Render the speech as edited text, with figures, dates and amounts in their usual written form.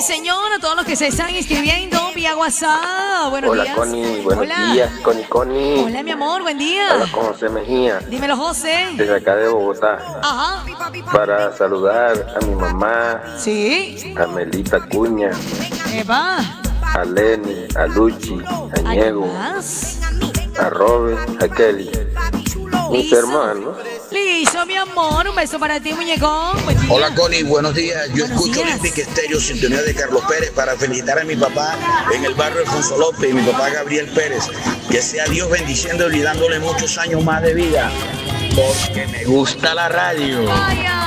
señor, a todos los que se están inscribiendo vía WhatsApp. Buenos Hola, días. Connie, buenos Hola. días, Connie. Hola, mi amor, buen día. Habla con José Mejía, Dímelo, José. desde acá de Bogotá, Ajá. para saludar a mi mamá, Sí. a Melita Cuña, Epa. a Lenny, a Luchi, a Ñego, Más. a Robin, a Kelly, mis Listo. hermanos. Listo, mi amor. Un beso para ti, muñecón. Buen día. Hola Connie, buenos días. Yo Buenos escucho días. Olympic Estéreo, sintonía de Carlos Pérez, para felicitar a mi papá en el barrio Alfonso López y mi papá Gabriel Pérez. Que sea Dios bendiciéndole y dándole muchos años más de vida. Porque me gusta la radio. Ay, ay.